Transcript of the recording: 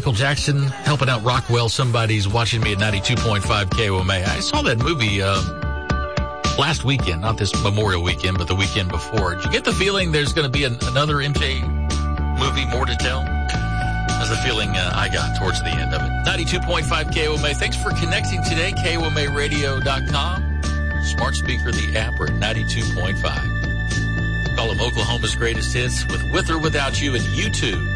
Michael Jackson helping out Rockwell. Somebody's watching me at 92.5 KOMA. I saw that movie last weekend, not this Memorial weekend, but the weekend before. Did you get the feeling there's going to be another MJ movie, more to tell? That's the feeling I got towards the end of it. 92.5 KOMA. Thanks for connecting today. KOMAradio.com. Smart speaker, the app, or 92.5. Call them Oklahoma's greatest hits with or without you, and YouTube.